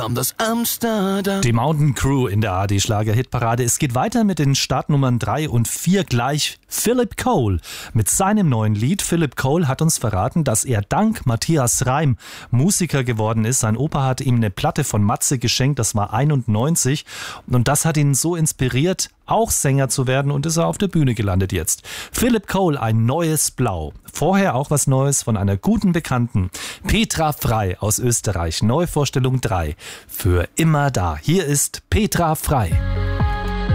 Das Amsterdam. Die Mountain Crew in der ARD-Schlager-Hitparade. Es geht weiter mit den Startnummern 3 und 4 gleich. Philip Cole mit seinem neuen Lied. Philip Cole hat uns verraten, dass er dank Matthias Reim Musiker geworden ist. Sein Opa hat ihm eine Platte von Matze geschenkt, das war 91. Und das hat ihn so inspiriert, auch Sänger zu werden, und ist er auf der Bühne gelandet jetzt. Philip Cole, ein neues Blau. Vorher auch was Neues von einer guten Bekannten. Petra Frei aus Österreich. Neuvorstellung 3. Für immer da. Hier ist Petra Frei.